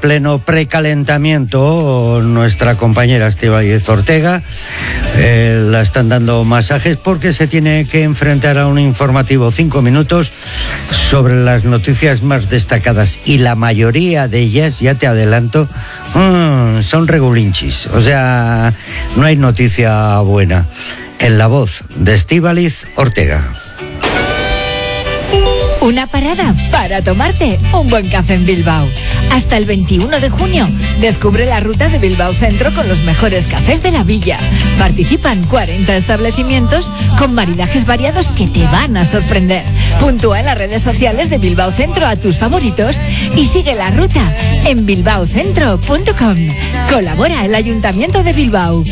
pleno precalentamiento nuestra compañera Estíbaliz Ortega. La están dando masajes porque se tiene que enfrentar a un informativo 5 minutos sobre las noticias más destacadas, y la mayoría de ellas, ya te adelanto, son regulinchis. O sea, no hay noticia buena. En la voz de Estíbaliz Ortega. Una parada para tomarte un buen café en Bilbao. Hasta el 21 de junio, descubre la ruta de Bilbao Centro con los mejores cafés de la villa. Participan 40 establecimientos con maridajes variados que te van a sorprender. Puntúa en las redes sociales de Bilbao Centro a tus favoritos y sigue la ruta en bilbaocentro.com. Colabora el Ayuntamiento de Bilbao.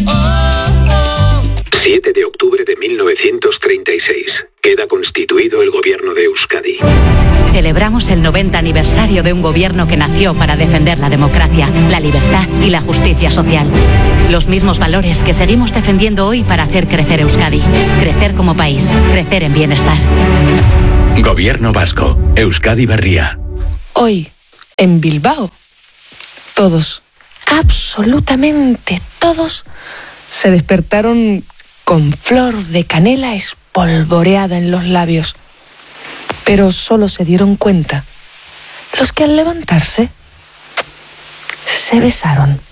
7 de octubre de 1936. Queda constituido el gobierno de Euskadi. Celebramos el 90 aniversario de un gobierno que nació para defender la democracia, la libertad y la justicia social. Los mismos valores que seguimos defendiendo hoy para hacer crecer Euskadi. Crecer como país, crecer en bienestar. Gobierno vasco, Euskadi Berria. Hoy, en Bilbao, todos, absolutamente todos, se despertaron con flor de canela espolvoreada en los labios. Pero solo se dieron cuenta los que al levantarse se besaron.